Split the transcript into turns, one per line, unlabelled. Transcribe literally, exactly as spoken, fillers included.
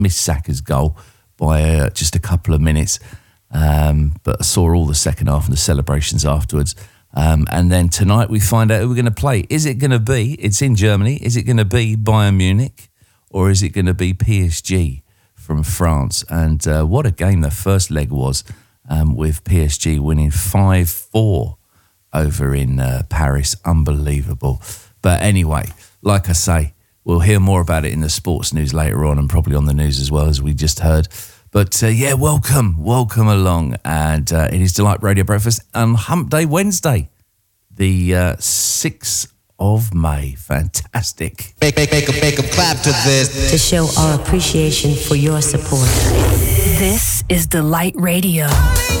missed Saka's goal by uh, just a couple of minutes, um, but I saw all the second half and the celebrations afterwards. Um, and then tonight we find out who we're going to play. Is it going to be, it's in Germany, is it going to be Bayern Munich or is it going to be P S G from France? And uh, what a game the first leg was, um, with P S G winning five four over in uh, Paris. Unbelievable. But anyway, like I say, we'll hear more about it in the sports news later on and probably on the news as well, as we just heard. But uh, yeah, welcome, welcome along. And uh, it is Delight Radio Breakfast on Hump Day Wednesday, the uh, sixth of May. Fantastic.
Make, make, make, make a clap to this.
To show our appreciation for your support.
This is Delight Radio.